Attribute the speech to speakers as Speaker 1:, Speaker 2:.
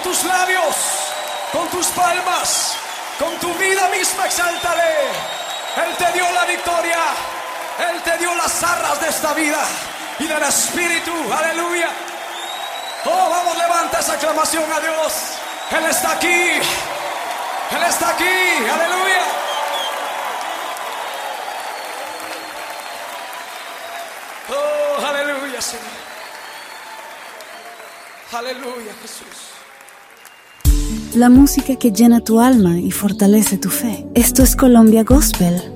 Speaker 1: tus labios, con tus palmas, con tu vida misma, exáltale. Él te dio la victoria, Él te dio las arras de esta vida y del Espíritu, aleluya. Oh, vamos, levanta esa aclamación a Dios. Él está aquí, Él está aquí, aleluya. Oh, aleluya, Señor. Aleluya, Jesús.
Speaker 2: La música que llena tu alma y fortalece tu fe. Esto es Colombia Gospel.